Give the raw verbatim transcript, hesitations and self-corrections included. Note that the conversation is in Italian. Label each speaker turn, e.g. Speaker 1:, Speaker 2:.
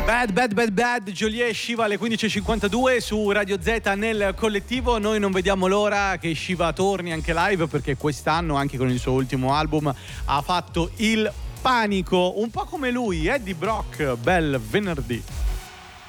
Speaker 1: Bad, bad, bad, bad, Geolier, Shiva alle quindici e cinquantadue su Radio Z nel collettivo. Noi non vediamo l'ora che Shiva torni anche live, perché quest'anno, anche con il suo ultimo album, ha fatto il panico, un po' come lui, Eddie Brock. Bel venerdì.